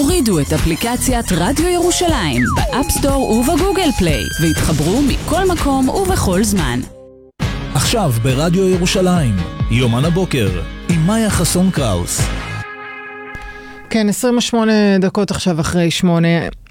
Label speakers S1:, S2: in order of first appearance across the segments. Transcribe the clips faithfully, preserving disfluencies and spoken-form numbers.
S1: הורידו את אפליקציית רדיו ירושלים באפסטור ובגוגל פליי והתחברו מכל מקום ובכל זמן.
S2: עכשיו ברדיו ירושלים, יומן הבוקר עם מאיה חסון קראוס.
S3: כן, עשרים ושמונה דקות עכשיו אחרי שמונה.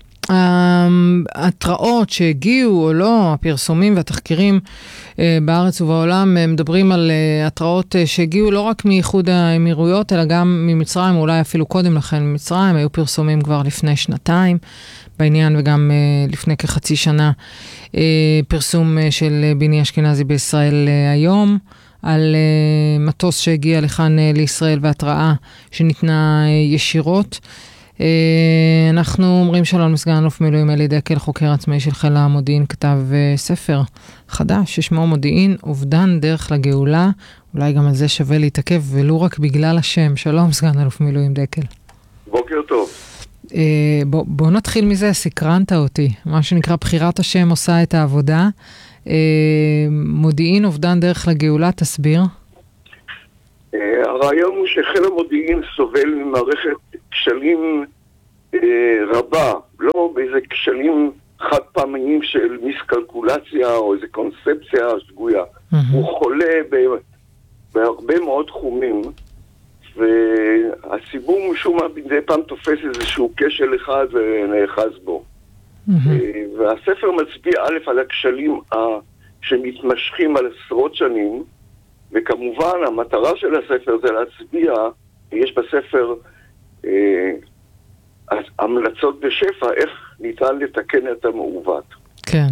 S3: ההתראות שהגיעו או לא, הפרסומים והתחקירים בארץ ובעולם מדברים על התראות שהגיעו לא רק מאיחוד האמירויות אלא גם ממצרים, אולי אפילו קודם לכן ממצרים. היו פרסומים כבר לפני שנתיים בעניין וגם לפני כחצי שנה פרסום של ביני אשכנזי בישראל היום על מטוס שהגיע לכאן לישראל והתראה שניתנה ישירות. אנחנו אומרים שלום לסגן אלוף מילואים אלי דקל, חוקר עצמאי של חיל המודיעין, כתב ספר חדש ששמו מודיעין אובדן דרך לגאולה. אולי גם על זה שווה להתעכב ולא רק בגלל השם. שלום סגן אלוף מילואים דקל.
S4: בוקר טוב.
S3: בוא, בוא נתחיל מזה, סקרנת אותי. מה שנקרא בחירת השם עושה את העבודה. מודיעין אובדן דרך לגאולה, תסביר.
S4: הרעיון הוא שחיל המודיעין סובל ממערכת כשלים רבה, לא באיזה כשלים חד פעמיים של מיסקלקולציה או איזה קונספציה שגויה. הוא חולה בהרבה מאוד תחומים, והציבור משום מה מדי פעם תופס איזשהו כשל אחד ונאחז בו. והספר מצביע א' על הכשלים שמתמשכים על עשרות שנים, וכמובן המטרה של הספר זה להצביע, יש בספר אה, המלצות בשפע איך ניתן לתקן את המעוות.
S3: כן.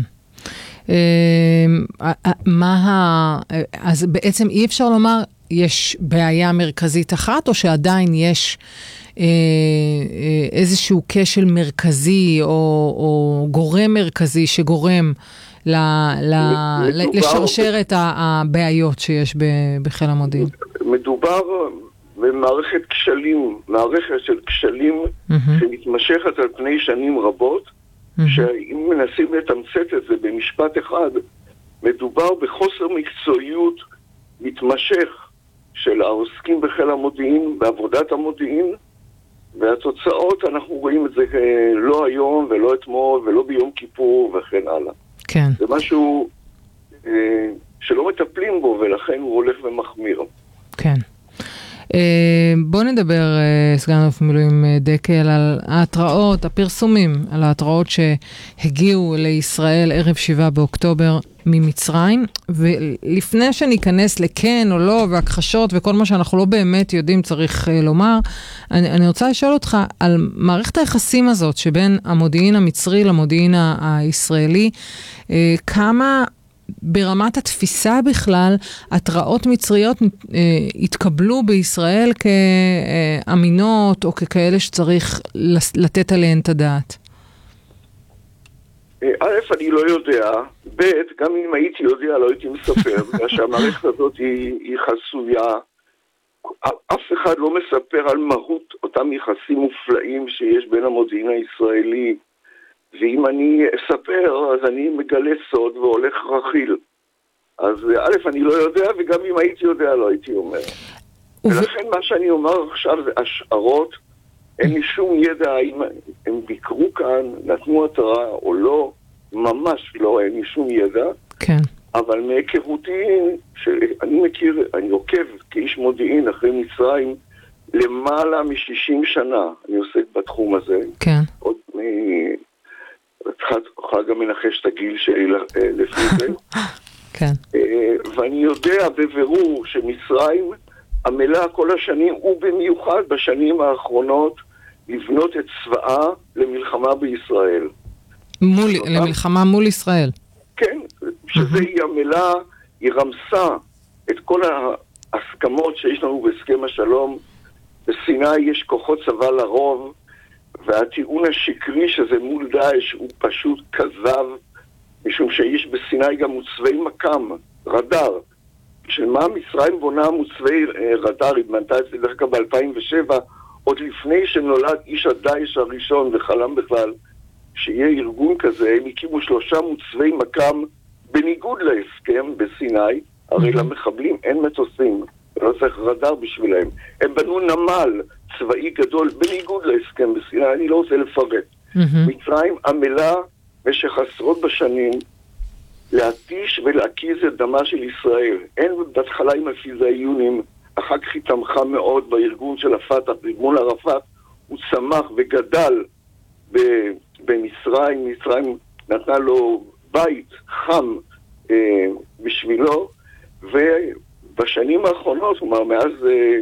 S3: אה, מה ה... אז בעצם אי אפשר לומר יש בעיה מרכזית אחת, או שעדיין יש אה, אה, איזשהו כשל מרכזי או, או גורם מרכזי שגורם ל, ל, מדובר, לשרשר את הבעיות שיש בחיל המודיעין?
S4: מדובר במערכת כשלים, מערכת של כשלים mm-hmm. שמתמשכת על פני שנים רבות, mm-hmm. שאם מנסים לתמצת את זה במשפט אחד, מדובר בחוסר מקצועיות מתמשך של העוסקים בחיל המודיעין, בעבודת המודיעין, והתוצאות אנחנו רואים את זה לא היום ולא אתמול ולא ביום כיפור וכן הלאה.
S3: כן.
S4: זה משהו אה, שלא מטפלים בו, ולכן הוא הולך ומחמיר.
S3: כן. אה, בוא נדבר, אה, סגן אלוף מילואים דקל, על ההתראות, הפרסומים, על ההתראות שהגיעו לישראל ערב שבעה באוקטובר ממצרים, ולפני שניכנס לכן או לא, והכחשות וכל מה שאנחנו לא באמת יודעים צריך אה, לומר, אני, אני רוצה לשאול אותך על מערכת היחסים הזאת שבין המודיעין המצרי למודיעין הישראלי, אה, כמה ברמת התפיסה בכלל, התראות מצריות אה, התקבלו בישראל כאמינות או ככאלה שצריך לתת עליהן את הדעת?
S4: א', אני לא יודע, ב', גם אם הייתי יודע לא הייתי מספר, בגלל שהמערכת הזאת היא, היא חסויה. אף אחד לא מספר על מהות אותם יחסים מופלאים שיש בין המודיעין הישראלי, ואם אני אספר, אז אני מגלה סוד והולך רכיל. אז א', אני לא יודע, וגם אם הייתי יודע, לא הייתי אומר. ולכן מה שאני אומר עכשיו זה השערות, אין לי שום ידע אם הם ביקרו כאן, נתנו התראה או לא, ממש לא, אין לי שום ידע.
S3: כן.
S4: אבל מהיכרותי, שאני מכיר, אני עוקב כאיש מודיעין אחרי מצרים, למעלה מ-שישים שנה אני עוסק בתחום הזה.
S3: כן.
S4: עוד מ... תוכל גם מנחש את הגיל שלי לפי זה.
S3: כן.
S4: ואני יודע בבירור שמצרים עמלה כל השנים, ובמיוחד בשנים האחרונות, לבנות את צבאה למלחמה בישראל.
S3: מול, למלחמה מול ישראל.
S4: כן, שזה היא עמלה, היא רמסה את כל ההסכמות שיש לנו בהסכם השלום. בסיני יש כוחות צבא לרוב, והטיעון השקרי שזה מול דאעש הוא פשוט כזב, משום שיש בסיני גם מוצבי מקם, רדאר. של מה מצרים בונה מוצבי רדאר, היא בנתה את זה דרך כלל ב-אלפיים ושבע, עוד לפני שנולד איש הדאעש הראשון וחלם בכלל שיהיה ארגון כזה. הם הקימו שלושה מוצבי מקם בניגוד להסכם בסיני, הרי למחבלים אין מטוסים, אתה לא צריך רדאר בשבילהם. הם בנו נמל צבאי גדול, בניגוד להסכם בסיני, אני לא רוצה לפרט. Mm-hmm. מצרים עמלה במשך עשרות בשנים להתיש ולהקיז את דמה של ישראל. אין בהתחלה עם הפיזיונים, אחר כך היא תמכה מאוד בארגון של הפתח, בארגון ערפאת, הוא צמח וגדל ב- במצרים, מצרים נתנה לו בית חם אה, בשבילו, ובשנים האחרונות, כלומר מאז אה,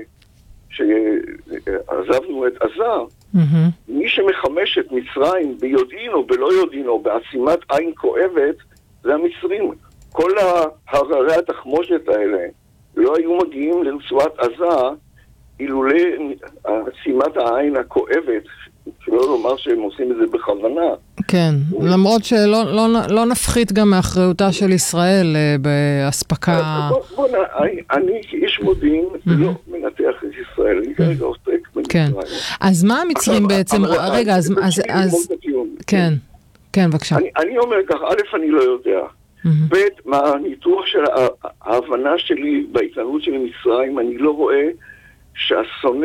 S4: שעזבנו את עזה, mm-hmm. מי שמחמש את מצרים ביודעין או בלא יודעין או בעצימת עין כואבת, זה המצרים. כל הררי התחמושת האלה לא היו מגיעים לרצועת עזה אילולא עצימת העין הכואבת, שלא לומר שהם עושים את זה בכוונה.
S3: כן, למרות שלא לא, לא נפחית גם מאחריותה של ישראל בהספקה...
S4: בוא, בוא, אני, אני כאיש מודיעין לא מנתח את ישראל, אני כרגע עוסק במצרים.
S3: אז מה המצרים בעצם... רגע, אז... כן, כן, בבקשה.
S4: אני אומר כך, א', אני לא יודע. ב', מהניתוח של ההבנה שלי בהתנהלות של מצרים, אני לא רואה שהשונא,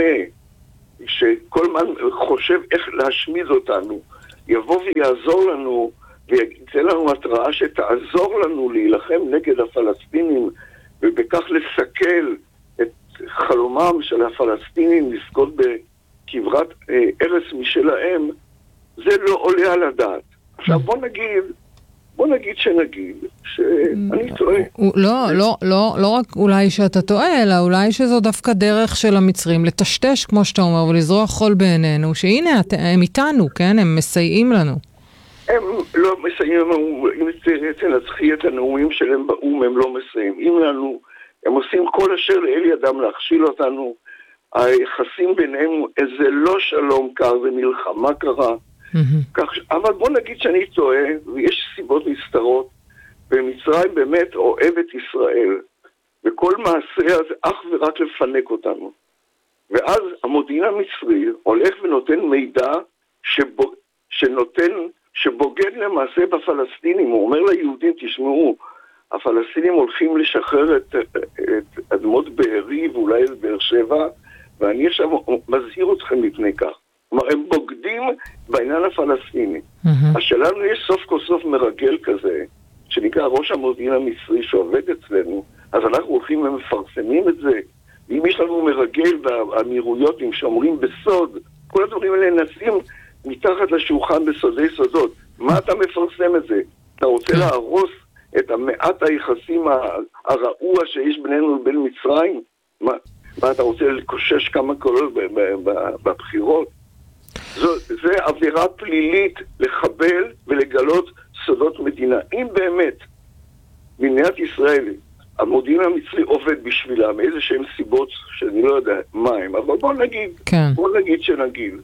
S4: שכל מה חושב איך להשמיד אותנו, יבוא ויעזור לנו, ויצא לנו התראה שתעזור לנו להילחם נגד הפלסטינים, ובכך לסכל את חלומם של הפלסטינים לזכות בכברת אה, ארץ משלהם, זה לא עולה על הדעת. עכשיו בוא נגיד, בוא נגיד שנגיד, שאני טועה.
S3: לא, לא, לא, לא רק אולי שאתה טועה, אלא אולי שזו דווקא דרך של המצרים לטשטש, כמו שאתה אומר, ולזרוע חול בעינינו, שהנה, הם איתנו, כן? הם מסייעים לנו.
S4: הם לא מסייעים לנו, אם תנצחי את הנאומים שלהם באום, הם לא מסייעים לנו, הם עושים כל אשר לאל ידם להכשיל אותנו, היחסים ביניהם, איזה לא שלום קר, זה מלחמה קרה, כך, אבל בוא נגיד שאני טועה, ויש סיבות נסתרות, ומצרים באמת אוהבת ישראל, וכל מעשה הזה אך ורק לפנק אותנו. ואז המודיעין המצרי הולך ונותן מידע שבו, שנותן, שבוגד למעשה בפלסטינים. הוא אומר ליהודים, תשמעו, הפלסטינים הולכים לשחרר את, את אדמות בארי ואולי את באר שבע, ואני עכשיו מזהיר אתכם מפני כך. כלומר, הם בוגדים בעניין הפלסטיני. Mm-hmm. אז שלנו יש סוף כל סוף מרגל כזה, שנקרא ראש המודיעין המצרי שעובד אצלנו, אז אנחנו הולכים ומפרסמים את זה, ואם יש לנו מרגל באמירויות שאומרים בסוד, כל הדברים האלה נשים מתחת לשולחן בסודי סודות. מה אתה מפרסם את זה? אתה רוצה להרוס את המעט היחסים הרעוע שיש בינינו לבין מצרים? מה, מה אתה רוצה לקושש כמה קולות בבחירות? זו, זה עבירה פלילית לחבל ולגלות סודות מדינה. אם באמת מדינת ישראל, המודיעין המצרי עובד בשבילה מאיזה שהם סיבות שאני לא יודע מה הם, אבל בוא נגיד, כן. בוא נגיד שנגיד.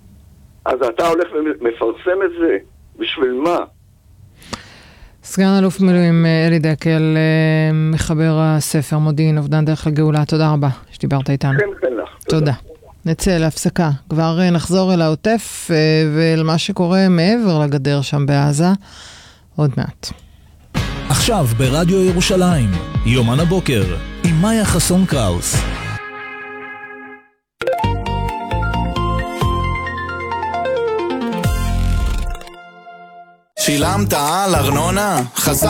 S4: אז אתה הולך ומפרסם את זה, בשביל מה?
S3: סגן אלוף מילואים אלי דקל, מחבר הספר מודיעין אובדן דרך הגאולה, תודה רבה שדיברת איתנו.
S4: כן, כן לך.
S3: תודה. תודה. נצא להפסקה. כבר נחזור אל העוטף ואל מה שקורה מעבר לגדר שם בעזה עוד מעט.
S2: עכשיו ברדיו ירושלים, יומן הבוקר, עם מאיה חסון קראוס.
S5: שילמת על ארנונה? חזק